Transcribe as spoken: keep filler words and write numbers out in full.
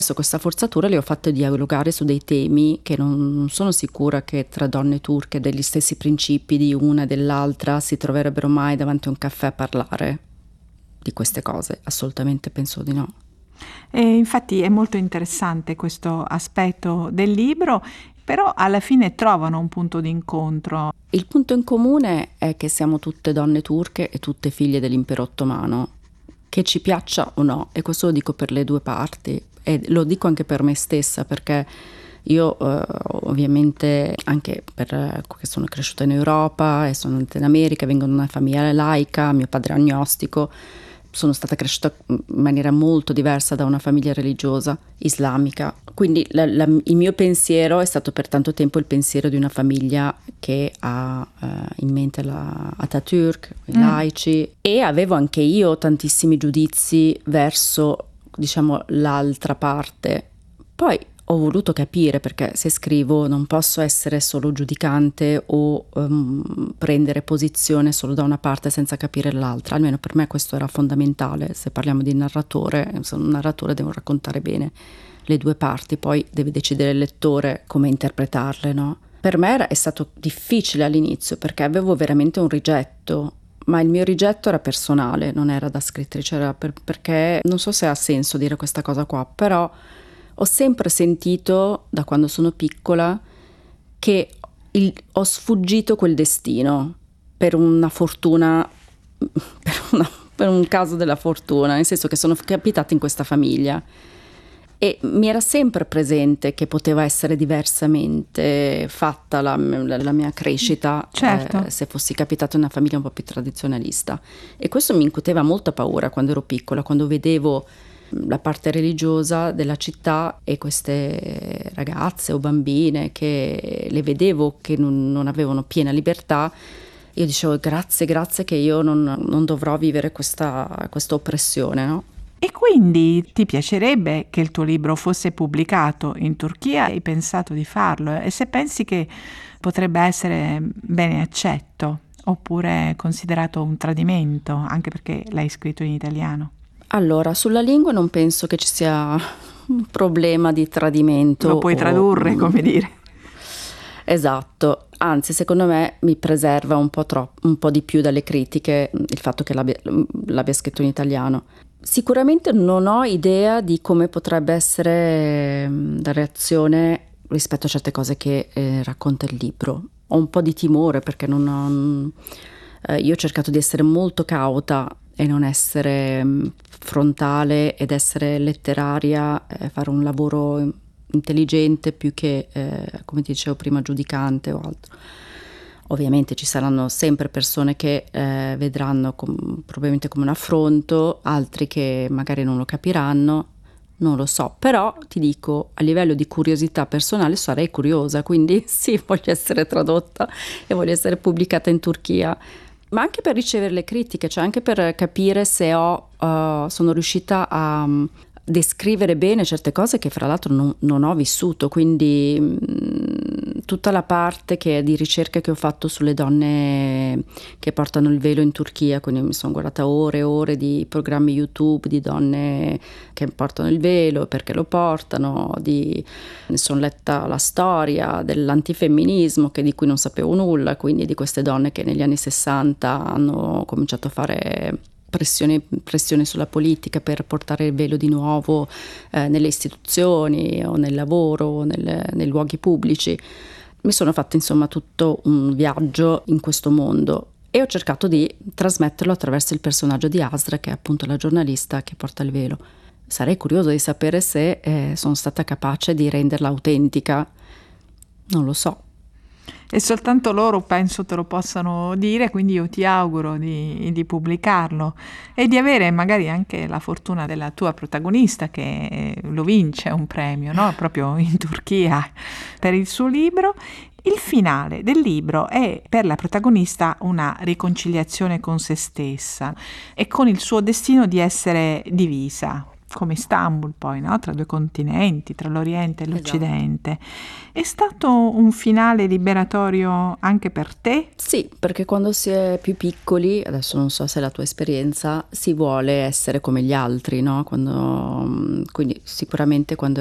Adesso questa forzatura le ho fatte dialogare su dei temi che non, non sono sicura che tra donne turche degli stessi principi di una e dell'altra si troverebbero mai davanti a un caffè a parlare di queste cose. Assolutamente penso di no. E infatti è molto interessante questo aspetto del libro, però alla fine trovano un punto d'incontro. Il punto in comune è che siamo tutte donne turche e tutte figlie dell'impero ottomano, che ci piaccia o no, e questo lo dico per le due parti. E lo dico anche per me stessa, perché io eh, ovviamente anche perché sono cresciuta in Europa e sono nata in America, vengo da una famiglia laica, mio padre è agnostico, sono stata cresciuta in maniera molto diversa da una famiglia religiosa islamica, quindi la, la, il mio pensiero è stato per tanto tempo il pensiero di una famiglia che ha uh, in mente la Atatürk, i mm. laici, e avevo anche io tantissimi giudizi verso, diciamo, l'altra parte. Poi ho voluto capire, perché se scrivo non posso essere solo giudicante o um, prendere posizione solo da una parte senza capire l'altra. Almeno per me questo era fondamentale. Se parliamo di narratore, sono un narratore, devo raccontare bene le due parti, poi deve decidere il lettore come interpretarle, no? Per me era, è stato difficile all'inizio, perché avevo veramente un rigetto, ma il mio rigetto era personale, non era da scrittrice, era per, perché non so se ha senso dire questa cosa qua, però ho sempre sentito, da quando sono piccola, che il, ho sfuggito quel destino per una fortuna, per, una, per un caso della fortuna, nel senso che sono capitata in questa famiglia e mi era sempre presente che poteva essere diversamente fatta la, la, la mia crescita, certo. eh, se fossi capitata in una famiglia un po' più tradizionalista. E questo mi incuteva molta paura quando ero piccola, quando vedevo la parte religiosa della città e queste ragazze o bambine che le vedevo che non, non avevano piena libertà. Io dicevo grazie, grazie che io non, non dovrò vivere questa, questa oppressione, no? E quindi ti piacerebbe che il tuo libro fosse pubblicato in Turchia? Hai pensato di farlo? E se pensi che potrebbe essere bene accetto oppure considerato un tradimento, anche perché l'hai scritto in italiano? Allora, sulla lingua non penso che ci sia un problema di tradimento. Lo puoi o... tradurre, come dire. Esatto, anzi secondo me mi preserva un po' troppo, un po' di più dalle critiche il fatto che l'abbia, l'abbia scritto in italiano. Sicuramente non ho idea di come potrebbe essere la reazione rispetto a certe cose che eh, racconta il libro. Ho un po' di timore perché non ho, eh, io ho cercato di essere molto cauta e non essere frontale ed essere letteraria, eh, fare un lavoro intelligente più che, eh, come dicevo prima, giudicante o altro. Ovviamente ci saranno sempre persone che eh, vedranno com- probabilmente come un affronto, altri che magari non lo capiranno, non lo so, però ti dico, a livello di curiosità personale sarei curiosa, quindi sì, voglio essere tradotta e voglio essere pubblicata in Turchia, ma anche per ricevere le critiche, cioè anche per capire se ho, uh, sono riuscita a um, descrivere bene certe cose che fra l'altro non, non ho vissuto, quindi mh, tutta la parte che è di ricerca che ho fatto sulle donne che portano il velo in Turchia, quindi mi sono guardata ore e ore di programmi YouTube di donne che portano il velo, perché lo portano, di, ne sono letta la storia dell'antifemminismo che di cui non sapevo nulla, quindi di queste donne che negli anni sessanta hanno cominciato a fare Pressione, pressione sulla politica per portare il velo di nuovo eh, nelle istituzioni o nel lavoro o nel, nei luoghi pubblici. Mi sono fatta insomma tutto un viaggio in questo mondo e ho cercato di trasmetterlo attraverso il personaggio di Asra, che è appunto la giornalista che porta il velo. Sarei curiosa di sapere se eh, sono stata capace di renderla autentica, non lo so. E soltanto loro penso te lo possano dire, quindi io ti auguro di, di pubblicarlo e di avere magari anche la fortuna della tua protagonista che lo vince un premio, no? Proprio in Turchia per il suo libro. Il finale del libro è per la protagonista una riconciliazione con se stessa e con il suo destino di essere divisa. come Istanbul poi, no? Tra due continenti, tra l'Oriente e l'Occidente. Esatto. È stato un finale liberatorio anche per te? Sì, perché quando si è più piccoli, adesso non so se è la tua esperienza, si vuole essere come gli altri, no? Quando, quindi sicuramente quando